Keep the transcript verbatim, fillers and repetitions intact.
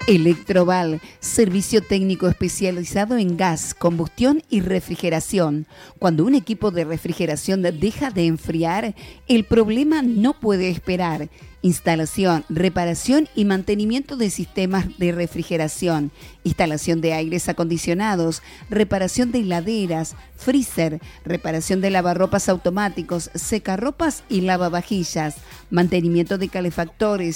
Electroval, servicio técnico especializado en gas, combustión y refrigeración. Cuando un equipo de refrigeración deja de enfriar, el problema no puede esperar. Instalación, reparación y mantenimiento de sistemas de refrigeración, instalación de aires acondicionados, reparación de heladeras, freezer, reparación de lavarropas automáticos, secarropas y lavavajillas, mantenimiento de calefactores,